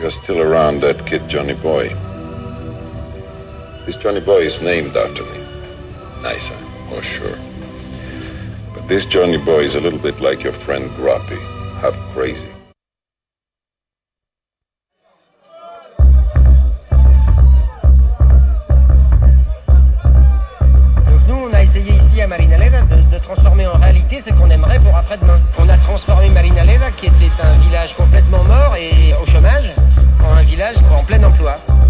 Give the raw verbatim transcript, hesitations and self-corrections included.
You're still around that kid Johnny Boy. This Johnny Boy is named after me. Nicer, more sure. But this Johnny Boy is a little bit like your friend Groppy, half crazy. Donc nous, on a essayé ici à Marinaleda de, de transformer en réalité ce qu'on aimerait pour après-demain. On a transformé Marinaleda, qui était un village complètement mort et au chômage, en un village en plein emploi.